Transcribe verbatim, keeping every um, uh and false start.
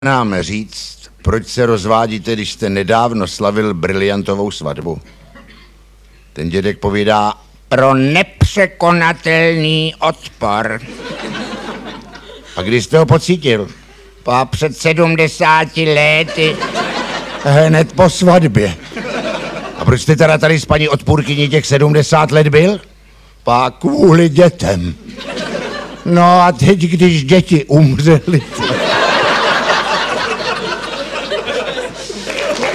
nám říct, proč se rozvádíte, když jste nedávno slavil briliantovou svatbu? Ten dědek povídá, pro nepřekonatelný odpor. A kdy jste ho pocítil? Pa před sedmdesáti lety. Hned po svatbě. A proč jste teda tady s paní odpůrkyní těch sedmdesát let byl? Pa kvůli dětem. No a teď, když děti umřely...